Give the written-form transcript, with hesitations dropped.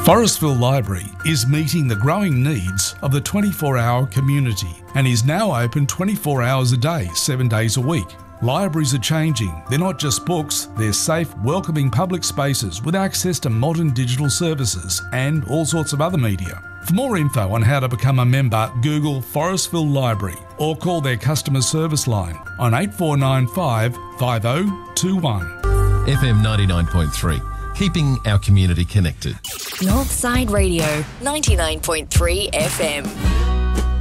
Forestville Library is meeting the growing needs of the 24-hour community and is now open 24 hours a day, 7 days a week. Libraries are changing. They're not just books, they're safe, welcoming public spaces with access to modern digital services and all sorts of other media. For more info on how to become a member, Google Forestville Library or call their customer service line on 8495 5021. FM 99.3. Keeping our community connected. Northside Radio, 99.3 FM.